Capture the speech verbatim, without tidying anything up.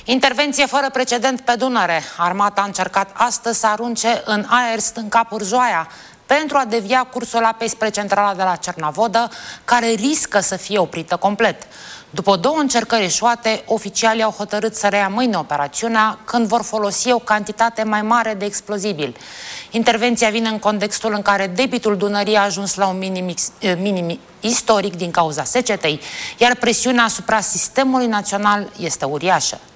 Intervenție fără precedent pe Dunăre. Armata a încercat astăzi să arunce în aer Stânca-Purjoaia pentru a devia cursul apei spre centrala de la Cernavodă, care riscă să fie oprită complet. După două încercări eșuate, oficialii au hotărât să reia mâine operațiunea, când vor folosi o cantitate mai mare de explozibili. Intervenția vine în contextul în care debitul Dunării a ajuns la un minim, minim istoric din cauza secetei, iar presiunea asupra sistemului național este uriașă.